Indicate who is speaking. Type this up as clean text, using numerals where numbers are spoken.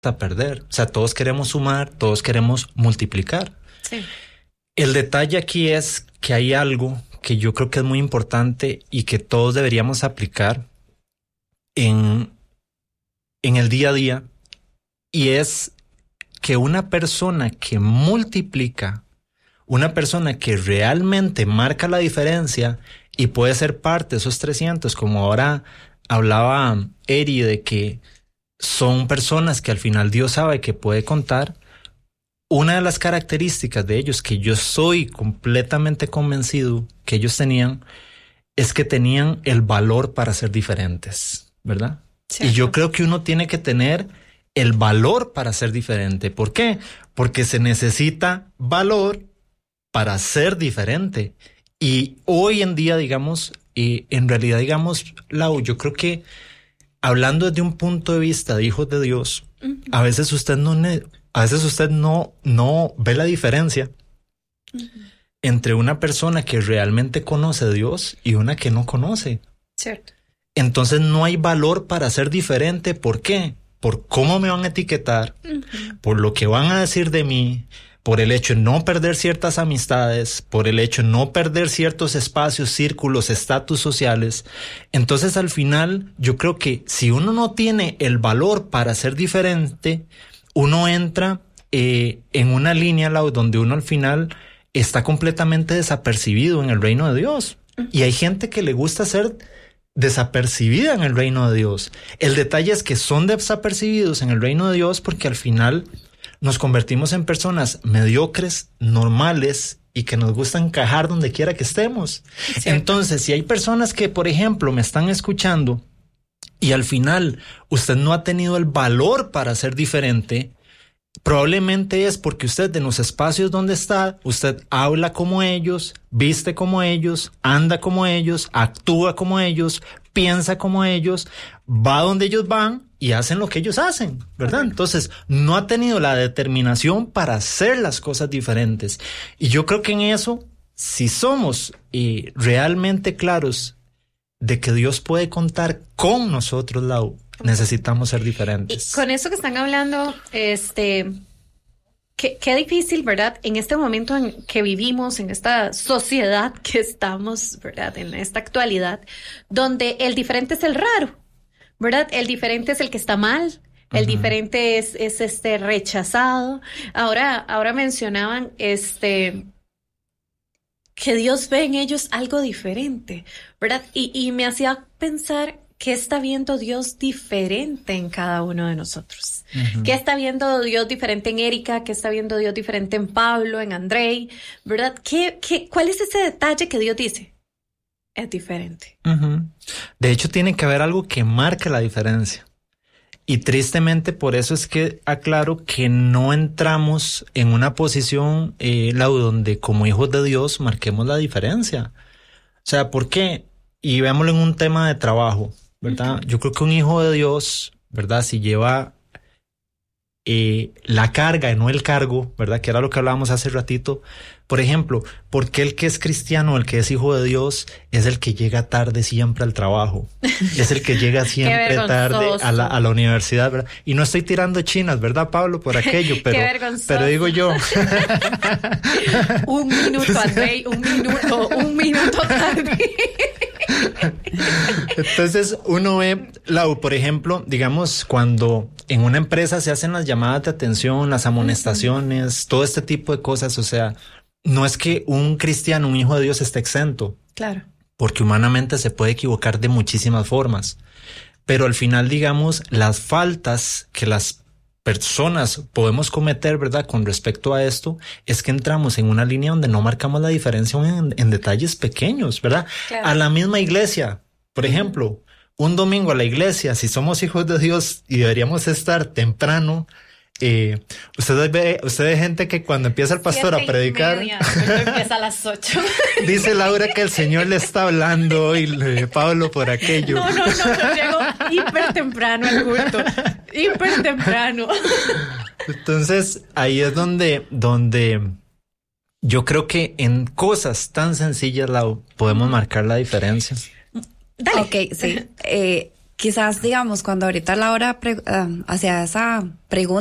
Speaker 1: a perder. O sea, todos queremos sumar, todos queremos multiplicar.
Speaker 2: Sí.
Speaker 1: El detalle aquí es que hay algo que yo creo que es muy importante y que todos deberíamos aplicar en el día a día, y es que una persona que multiplica, una persona que realmente marca la diferencia y puede ser parte de esos 300, como ahora hablaba Eri, de que son personas que al final Dios sabe que puede contar. Una de las características de ellos, que yo soy completamente convencido que ellos tenían, es que tenían el valor para ser diferentes, ¿verdad? Cierto. Y yo creo que uno tiene que tener el valor para ser diferente. ¿Por qué? Porque se necesita valor para ser diferente. Y hoy en día, digamos, en realidad, digamos, Lau, yo creo que hablando desde un punto de vista de hijos de Dios, a veces usted no ve la diferencia entre una persona que realmente conoce a Dios y una que no conoce.
Speaker 2: Cierto.
Speaker 1: Entonces no hay valor para ser diferente. ¿Por qué? Por cómo me van a etiquetar, por lo que van a decir de mí, por el hecho de no perder ciertas amistades, por el hecho de no perder ciertos espacios, círculos, estatus sociales. Entonces al final yo creo que si uno no tiene el valor para ser diferente, uno entra en una línea donde uno al final está completamente desapercibido en el reino de Dios. Y hay gente que le gusta ser desapercibida en el reino de Dios. El detalle es que son desapercibidos en el reino de Dios porque al final nos convertimos en personas mediocres, normales y que nos gusta encajar donde quiera que estemos. ¿Cierto? Entonces, si hay personas que, por ejemplo, me están escuchando y al final usted no ha tenido el valor para ser diferente, probablemente es porque usted en los espacios donde está, usted habla como ellos, viste como ellos, anda como ellos, actúa como ellos, piensa como ellos, va donde ellos van y hacen lo que ellos hacen, ¿verdad? Entonces, no ha tenido la determinación para hacer las cosas diferentes. Y yo creo que en eso, si somos realmente claros de que Dios puede contar con nosotros, Lau, necesitamos ser diferentes.
Speaker 2: Y con eso que están hablando, qué difícil, ¿verdad? En este momento en que vivimos, en esta sociedad que estamos, ¿verdad? En esta actualidad, donde el diferente es el raro, ¿verdad? El diferente es el que está mal, el diferente es rechazado. Ahora mencionaban que Dios ve en ellos algo diferente, ¿verdad? Y me hacía pensar, ¿qué está viendo Dios diferente en cada uno de nosotros? ¿Qué está viendo Dios diferente en Erika? ¿Qué está viendo Dios diferente en Pablo, en Andrei? ¿Verdad? ¿Cuál es ese detalle que Dios dice? Es diferente.
Speaker 1: De hecho, tiene que haber algo que marque la diferencia. Y tristemente, por eso es que aclaro que no entramos en una posición, donde como hijos de Dios marquemos la diferencia. O sea, ¿por qué? Y veámoslo en un tema de trabajo, ¿verdad? Yo creo que un hijo de Dios, ¿verdad? Si lleva la carga y no el cargo, ¿verdad? Que era lo que hablábamos hace ratito. Por ejemplo, ¿por qué el que es cristiano, el que es hijo de Dios, es el que llega tarde siempre al trabajo? Es el que llega siempre tarde a la universidad, ¿verdad? Y no estoy tirando chinas, ¿verdad, Pablo? Por aquello, pero digo yo.
Speaker 2: Un minuto, Andrei, un minuto tarde.
Speaker 1: Entonces uno ve, por ejemplo, digamos, cuando en una empresa se hacen las llamadas de atención, las amonestaciones, todo este tipo de cosas, o sea, no es que un cristiano, un hijo de Dios esté exento.
Speaker 2: Claro.
Speaker 1: Porque humanamente se puede equivocar de muchísimas formas. Pero al final, digamos, las faltas que las personas podemos cometer, ¿verdad? Con respecto a esto, es que entramos en una línea donde no marcamos la diferencia en detalles pequeños, ¿verdad? Claro. A la misma iglesia, por ejemplo, un domingo a la iglesia, si somos hijos de Dios y deberíamos estar temprano, usted ve gente que cuando empieza el pastor a predicar,
Speaker 2: empieza a las 8.
Speaker 1: Dice Laura que el Señor le está hablando y Pablo por aquello.
Speaker 2: No, llego hiper temprano al culto, hiper temprano.
Speaker 1: Entonces ahí es donde yo creo que en cosas tan sencillas, Lau, podemos marcar la diferencia.
Speaker 3: Dale. Ok, sí. quizás, digamos, cuando ahorita Laura hacía esa pregunta,